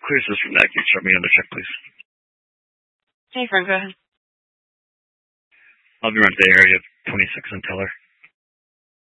Clear this from that. Can you start me on the check, please? Hey, Frank, go ahead. I'll be running to the area 26 and Teller.